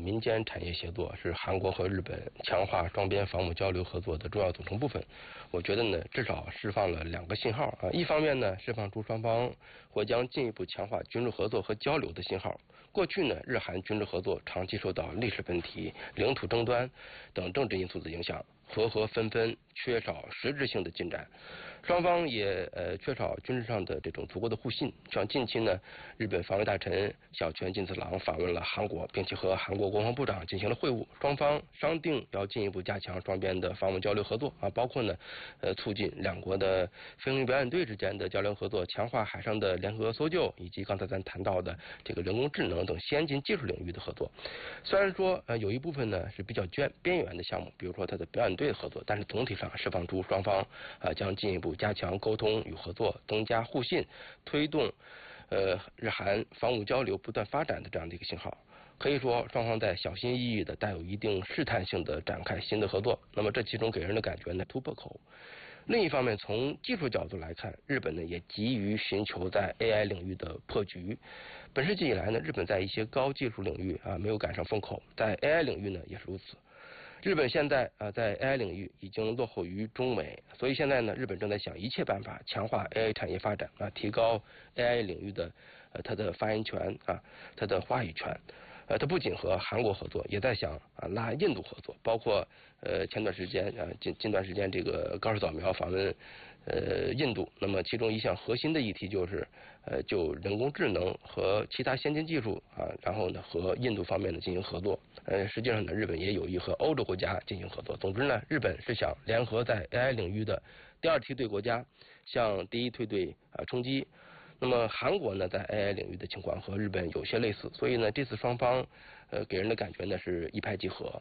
民间产业协作是韩国和日本强化双边防务交流合作的重要组成部分。我觉得呢，至少释放了2个信号啊。一方面呢，释放出双方或将进一步强化军事合作和交流的信号。过去呢，日韩军事合作长期受到历史问题、领土争端等政治因素的影响，合纷纷，缺少实质性的进展，双方也缺少军事上的这种足够的互信。像近期呢，日本防卫大臣小泉进次郎访问了韩国，并且和韩国国防部长进行了会晤，双方商定要进一步加强双边的防务交流合作啊，包括呢促进2国的飞行表演队之间的交流合作，强化海上的联合搜救，以及刚才咱谈到的这个人工智能等先进技术领域的合作。虽然说有一部分呢是比较边缘的项目，比如说它的表演队的合作，但是总体上释放出双方将进一步加强沟通与合作，增加互信，推动日韩防务交流不断发展的这样的一个信号。可以说，双方在小心翼翼的、带有一定试探性的展开新的合作。那么这其中给人的感觉呢，突破口。另一方面，从技术角度来看，日本呢也急于寻求在 AI 领域的破局。本世纪以来呢，日本在一些高技术领域没有赶上风口，在 AI 领域呢也是如此。日本现在在 AI 领域已经落后于中美，所以现在呢，日本正在想一切办法强化 AI 产业发展提高 AI 领域的它的发言权它的话语权。它不仅和韩国合作，也在想拉印度合作，包括前段时间近段时间这个高市早苗访问印度，那么其中一项核心的议题就是就人工智能和其他先进技术然后呢和印度方面呢进行合作。实际上呢，日本也有意和欧洲国家进行合作。总之呢，日本是想联合在 AI 领域的第2梯队国家向第1梯队冲击。那么韩国呢，在 AI 领域的情况和日本有些类似，所以呢，这次双方给人的感觉呢是一拍即合。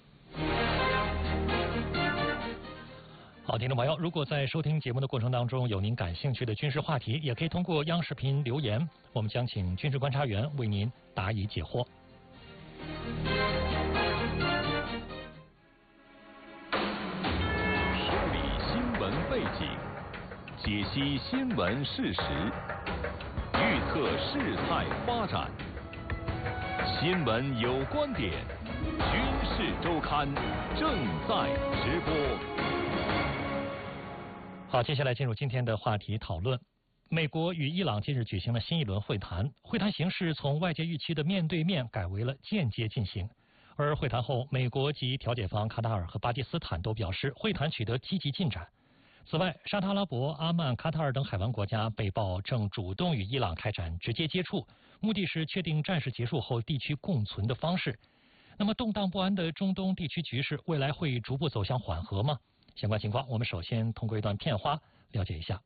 好，听众朋友，如果在收听节目的过程当中有您感兴趣的军事话题，也可以通过央视频留言，我们将请军事观察员为您答疑解惑。 梳理新闻背景，解析新闻事实，预测事态发展。新闻有观点，军事周刊正在直播。 好，接下来进入今天的话题讨论。美国与伊朗近日举行了新一轮会谈，会谈形式从外界预期的面对面改为了间接进行。而会谈后，美国及调解方卡塔尔和巴基斯坦都表示会谈取得积极进展。此外，沙特阿拉伯、阿曼、卡塔尔等海湾国家被曝正主动与伊朗开展直接接触，目的是确定战事结束后地区共存的方式。那么动荡不安的中东地区局势未来会逐步走向缓和吗？相关情况我们首先通过一段片花了解一下。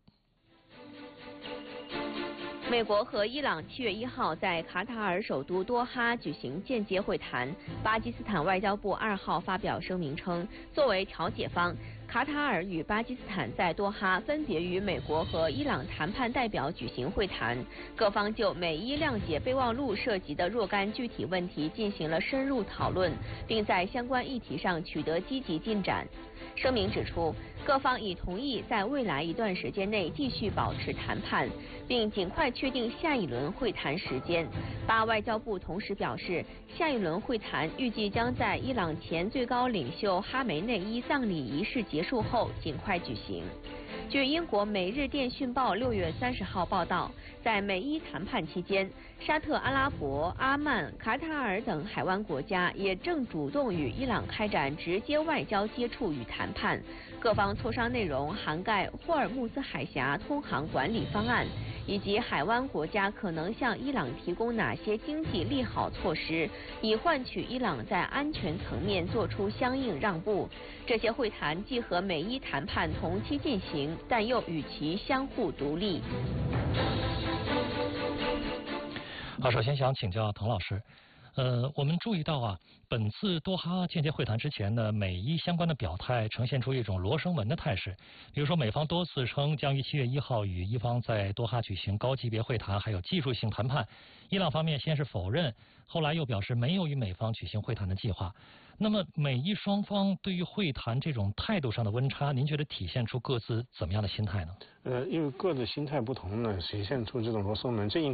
美国和伊朗7月1号在卡塔尔首都多哈举行间接会谈。巴基斯坦外交部2号发表声明称，作为调解方，卡塔尔与巴基斯坦在多哈分别与美国和伊朗谈判代表举行会谈，各方就美伊谅解备忘录涉及的若干具体问题进行了深入讨论，并在相关议题上取得积极进展。声明指出，各方已同意在未来一段时间内继续保持谈判，并尽快确定下一轮会谈时间。巴外交部同时表示，下一轮会谈预计将在伊朗前最高领袖哈梅内伊葬礼仪式结束后尽快举行。据英国《每日电讯报》6月30号报道，在美伊谈判期间，沙特阿拉伯、阿曼、卡塔尔等海湾国家也正主动与伊朗开展直接外交接触与谈判。各方磋商内容涵盖霍尔木兹海峡通航管理方案，以及海湾国家可能向伊朗提供哪些经济利好措施，以换取伊朗在安全层面做出相应让步。这些会谈既和美伊谈判同期进行，但又与其相互独立。 好，首先想请教滕老师。我们注意到本次多哈间接会谈之前呢，美伊相关的表态呈现出一种罗生门的态势。比如说，美方多次称将于7月1号与伊方在多哈举行高级别会谈，还有技术性谈判。伊朗方面先是否认，后来又表示没有与美方举行会谈的计划。那么，美伊双方对于会谈这种态度上的温差，您觉得体现出各自怎么样的心态呢？ 因为各自心态不同呢，体现出这种罗生门。这